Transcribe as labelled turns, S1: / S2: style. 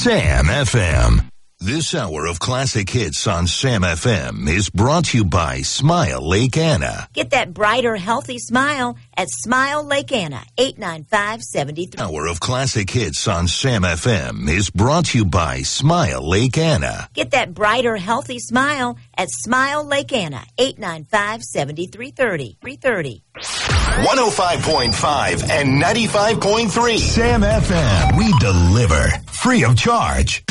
S1: Sam FM. This hour of classic hits on Sam FM is brought to you by Smile Lake Anna.
S2: Get that brighter, healthy smile at Smile Lake Anna, 895-73.
S1: Hour of classic hits on Sam FM is brought to you by Smile Lake Anna.
S2: Get that brighter, healthy smile at Smile Lake Anna, 895-7330. 330.
S1: 105.5 and 95.3. Sam FM. We deliver free of charge.